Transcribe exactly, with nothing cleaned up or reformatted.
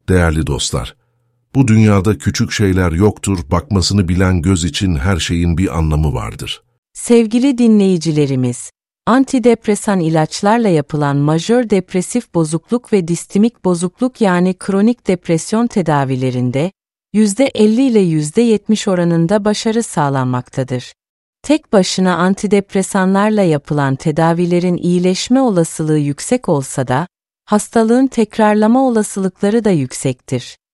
Değerli dostlar, bu dünyada küçük şeyler yoktur, bakmasını bilen göz için her şeyin bir anlamı vardır. Sevgili dinleyicilerimiz, antidepresan ilaçlarla yapılan majör depresif bozukluk ve distimik bozukluk yani kronik depresyon tedavilerinde yüzde elli ile yüzde yetmiş oranında başarı sağlanmaktadır. Tek başına antidepresanlarla yapılan tedavilerin iyileşme olasılığı yüksek olsa da, hastalığın tekrarlama olasılıkları da yüksektir.